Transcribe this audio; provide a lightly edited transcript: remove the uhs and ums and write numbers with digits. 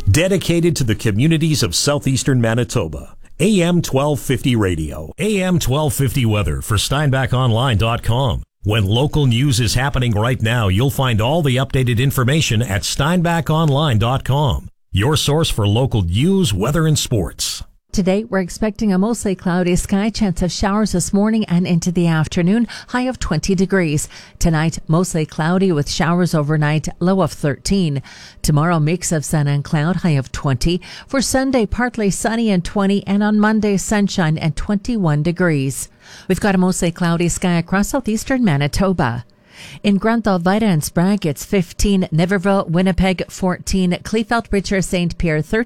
Dedicated to the communities of southeastern Manitoba. AM 1250 Radio. AM 1250 weather for SteinbachOnline.com. When local news is happening right now, you'll find all the updated information at SteinbachOnline.com. Your source for local news, weather, and sports. Today, we're expecting a mostly cloudy sky, chance of showers this morning and into the afternoon, high of 20 degrees. Tonight, mostly cloudy with showers overnight, low of 13. Tomorrow, mix of sun and cloud, high of 20. For Sunday, partly sunny and 20, and on Monday, sunshine and 21 degrees. We've got a mostly cloudy sky across southeastern Manitoba. In Grunthal, Vida and Sprague, it's 15. Niverville, Winnipeg, 14. Kleefeld, Richer, St. Pierre, 13.